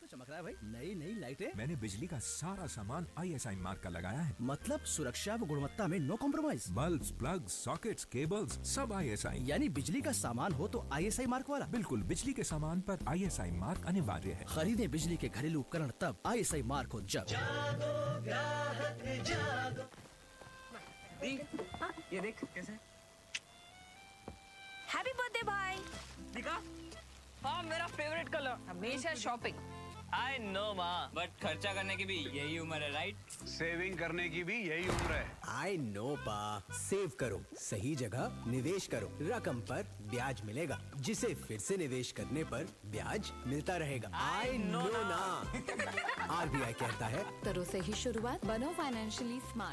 तो चमक रहा है भाई। नई नई लाइटें। मैंने बिजली का सारा सामान ISI मार्क का लगाया है। मतलब सुरक्षा व गुणवत्ता में no compromise. Bulb, plug, sockets, cables सब ISI। यानी बिजली का सामान हो तो ISI मार्क वाला। बिल्कुल, बिजली के सामान पर ISI मार्क अनिवार्य है। खरीदें बिजली के घरेलू उपकरण तब ISI मार्क हो जब। ये देख कैसे हैप्पी बर्थडे भाई। दिखा। हाँ, मेरा फेवरेट कलर। हमेशा शॉपिंग। आई नो माँ, बट खर्चा करने की भी यही उम्र है, राइट? सेविंग करने की भी यही उम्र है। आई नो पा, सेव करो, सही जगह निवेश करो, रकम पर ब्याज मिलेगा, जिसे फिर से निवेश करने पर ब्याज मिलता रहेगा। आई नो ना। RBI कहता है करो सही शुरुआत, बनो फाइनेंशियली स्मार्ट।